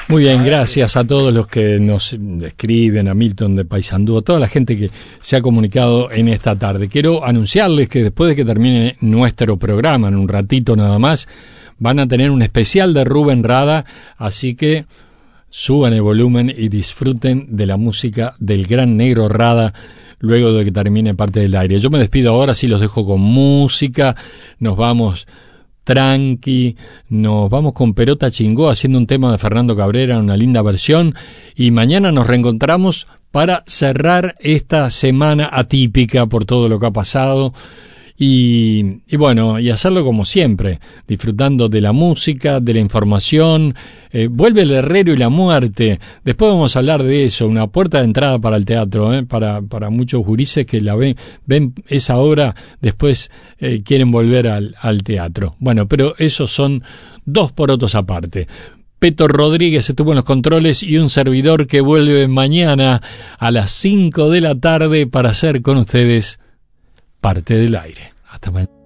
Muy bien, gracias a todos los que nos escriben, a Milton de Paysandú, a toda la gente que se ha comunicado en esta tarde. Quiero anunciarles que después de que termine nuestro programa, en un ratito nada más, van a tener un especial de Rubén Rada, así que suban el volumen y disfruten de la música del gran Negro Rada luego de que termine parte del aire. Yo me despido ahora, sí los dejo con música, nos vamos tranqui, nos vamos con Perota Chingó haciendo un tema de Fernando Cabrera, una linda versión, y mañana nos reencontramos para cerrar esta semana atípica por todo lo que ha pasado y bueno, y hacerlo como siempre, disfrutando de la música, de la información. Vuelve el Herrero y la muerte, después vamos a hablar de eso, una puerta de entrada para el teatro, para muchos gurises que la ven esa obra, después quieren volver al teatro. Bueno, pero esos son dos porotos aparte. Peto Rodríguez estuvo en los controles y un servidor que vuelve mañana a las 5 de la tarde para hacer con ustedes Parte del Aire. Hasta mañana.